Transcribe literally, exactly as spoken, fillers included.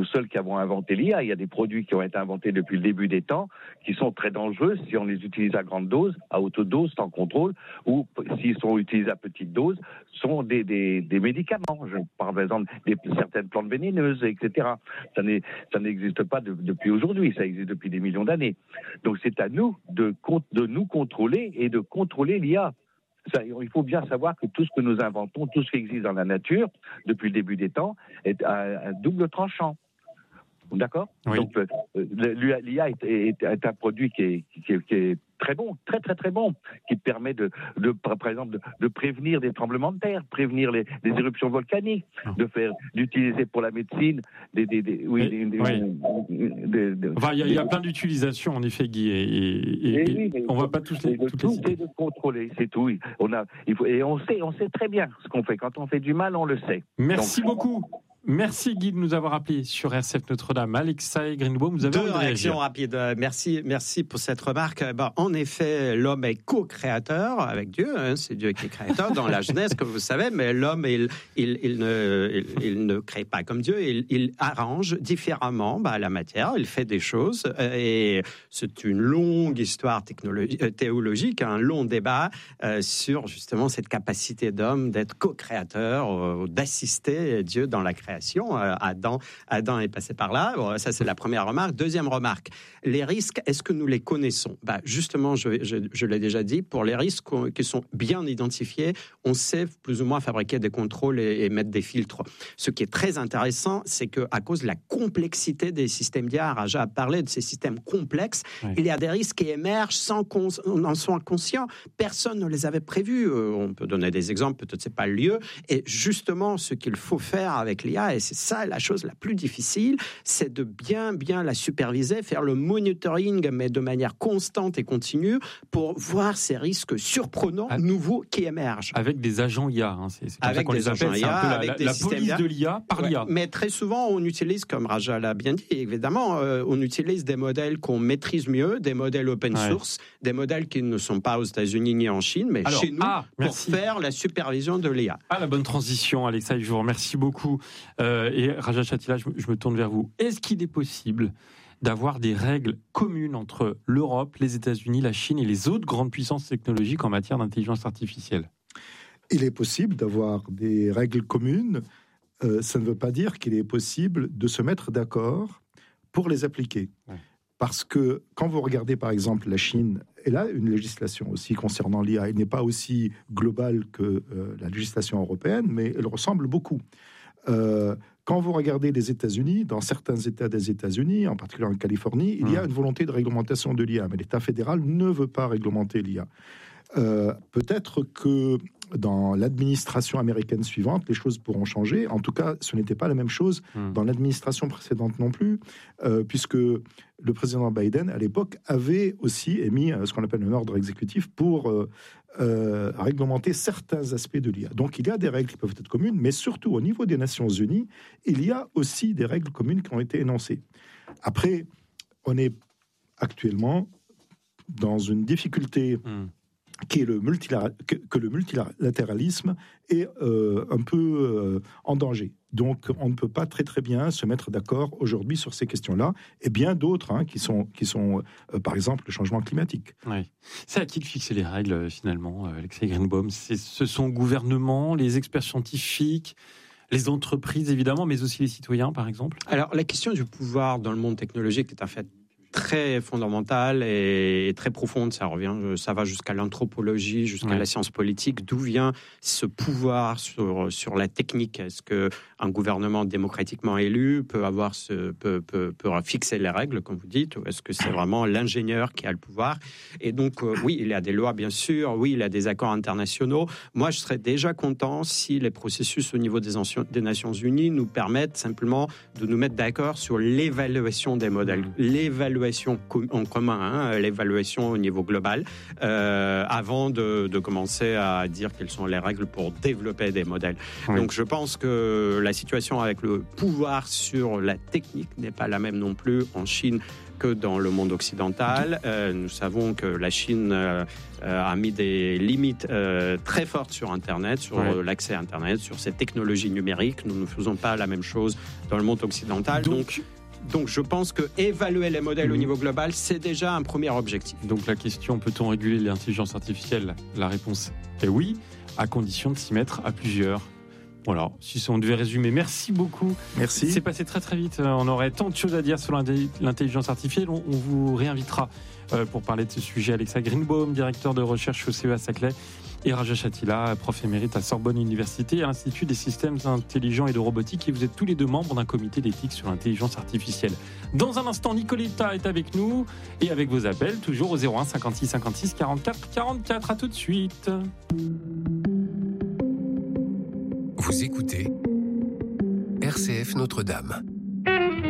seuls qui avons inventé l'I A. Il y a des produits qui ont été inventés depuis le début des temps, qui sont très dangereux si on les utilise à grande dose, à haute dose, sans contrôle, ou s'ils sont utilisés à petite dose, sont des, des, des médicaments. Je parle par exemple de certaines plantes vénéneuses, et cetera. Ça, n'est, ça n'existe pas de, depuis aujourd'hui, ça existe depuis des millions d'années. Donc c'est à nous de, de nous contrôler et de contrôler l'I A. Ça, il faut bien savoir que tout ce que nous inventons, tout ce qui existe dans la nature, depuis le début des temps, est à, à double tranchant. D'accord ? Oui. Donc, euh, l'I A est, est, est un produit qui est, qui, est, qui est très bon, très très très bon, qui permet de, de par exemple, de, de prévenir des tremblements de terre, prévenir les, les éruptions volcaniques, de faire, d'utiliser pour la médecine des, des, des oui, des, des, oui. des, des, enfin, il y, y a plein d'utilisations en effet, Guy, et, et, et, et oui, on va pas tous les, toutes tout les citer. est de contrôler, c'est tout. On a, il faut, et on sait, on sait très bien ce qu'on fait. Quand on fait du mal, on le sait. Merci Donc, beaucoup. Merci Guy de nous avoir appelé sur R C F Notre-Dame. Alexei Greenbaum, vous avez Deux réactions rapides. Merci, merci pour cette remarque. Bon, en effet, l'homme est co-créateur avec Dieu. Hein, c'est Dieu qui est créateur dans la Genèse, comme vous savez. Mais l'homme, il, il, il, ne, il, il ne crée pas comme Dieu. Il, il arrange différemment bah, la matière. Il fait des choses. Et c'est une longue histoire théologique, un long débat euh, sur justement cette capacité d'homme d'être co-créateur, euh, d'assister Dieu dans la création. Adam, Adam est passé par là. Bon, ça, c'est la première remarque. Deuxième remarque, les risques, est-ce que nous les connaissons ? Bah, justement, je, je, je l'ai déjà dit, pour les risques qui sont bien identifiés, on sait plus ou moins fabriquer des contrôles et, et mettre des filtres. Ce qui est très intéressant, c'est qu'à cause de la complexité des systèmes d'I A, Raja a parlé de ces systèmes complexes, oui. Il y a des risques qui émergent sans qu'on en soit conscient. Personne ne les avait prévus. Euh, on peut donner des exemples, peut-être c'est pas le lieu. Et justement, ce qu'il faut faire avec l'I A, et c'est ça la chose la plus difficile, c'est de bien, bien la superviser, faire le monitoring, mais de manière constante et continue, pour voir ces risques surprenants, ah, nouveaux, qui émergent. Avec des agents I A, hein, c'est, c'est comme avec ça qu'on des les appelle, I A, c'est un peu avec la, des la police de l'I A par ouais. l'I A. Mais très souvent, on utilise, comme Raja l'a bien dit, évidemment, euh, on utilise des modèles qu'on maîtrise mieux, des modèles open ouais. source, des modèles qui ne sont pas aux États-Unis ni en Chine, mais Alors, chez nous, ah, pour faire la supervision de l'I A. Ah, la bonne transition, Alexei, je vous remercie beaucoup. Euh, et Raja Chatila, je, je me tourne vers vous. Est-ce qu'il est possible d'avoir des règles communes entre l'Europe, les États-Unis, la Chine et les autres grandes puissances technologiques en matière d'intelligence artificielle ? Il est possible d'avoir des règles communes. Euh, ça ne veut pas dire qu'il est possible de se mettre d'accord pour les appliquer. Ouais. Parce que quand vous regardez par exemple la Chine, elle a une législation aussi concernant l'I A. Elle n'est pas aussi globale que euh, la législation européenne, mais elle ressemble beaucoup. Euh, quand vous regardez les États-Unis, dans certains États des États-Unis, en particulier en Californie, il y a une volonté de réglementation de l'I A, mais l'État fédéral ne veut pas réglementer l'I A. Euh, peut-être que dans l'administration américaine suivante, les choses pourront changer. En tout cas, ce n'était pas la même chose mmh. dans l'administration précédente non plus, euh, puisque le président Biden, à l'époque, avait aussi émis ce qu'on appelle un ordre exécutif pour euh, euh, réglementer certains aspects de l'I A. Donc, il y a des règles qui peuvent être communes, mais surtout, au niveau des Nations Unies, il y a aussi des règles communes qui ont été énoncées. Après, on est actuellement dans une difficulté... Mmh. qui est le multilatéral, que, que le multilatéralisme est euh, un peu euh, en danger. Donc, on ne peut pas très très bien se mettre d'accord aujourd'hui sur ces questions-là, et bien d'autres hein, qui sont, qui sont euh, par exemple, le changement climatique. Oui. C'est à qui de fixer les règles, finalement, Alexei Greenbaum ? C'est, ce sont le gouvernement, les experts scientifiques, les entreprises, évidemment, mais aussi les citoyens, par exemple ? Alors, la question du pouvoir dans le monde technologique est en fait très fondamentale et très profonde. Ça revient, ça va jusqu'à l'anthropologie, jusqu'à ouais. la science politique. D'où vient ce pouvoir sur sur la technique ? Est-ce que un gouvernement démocratiquement élu peut avoir ce peut peut, peut fixer les règles, comme vous dites, ou est-ce que c'est vraiment l'ingénieur qui a le pouvoir ? Et donc euh, oui, il y a des lois bien sûr, oui, il y a des accords internationaux. Moi, je serais déjà content si les processus au niveau des, anciens, des Nations Unies nous permettent simplement de nous mettre d'accord sur l'évaluation des modèles, l'évaluation l'évaluation en commun, hein, l'évaluation au niveau global, euh, avant de, de commencer à dire quelles sont les règles pour développer des modèles. Oui. Donc je pense que la situation avec le pouvoir sur la technique n'est pas la même non plus en Chine que dans le monde occidental. Euh, nous savons que la Chine euh, a mis des limites euh, très fortes sur Internet, sur ouais. l'accès à Internet, sur ces technologies numériques. Nous ne faisons pas la même chose dans le monde occidental. Donc, donc, donc je pense que évaluer les modèles mmh. au niveau global, c'est déjà un premier objectif. Donc la question, peut-on réguler l'intelligence artificielle ? La réponse est oui, à condition de s'y mettre à plusieurs. Voilà, si on devait résumer, merci beaucoup. Merci. C'est passé très très vite. On aurait tant de choses à dire sur l'intelligence artificielle. On, on vous réinvitera pour parler de ce sujet. Alexa Greenbaum, directeur de recherche au C E A Saclay, et Raja Chatila, prof émérite à Sorbonne Université, à l'Institut des systèmes intelligents et de robotique. Et vous êtes tous les deux membres d'un comité d'éthique sur l'intelligence artificielle. Dans un instant, Nicoletta est avec nous et avec vos appels, toujours au zéro un cinquante-six cinquante-six quarante-quatre quarante-quatre. À tout de suite. Vous écoutez R C F Notre-Dame.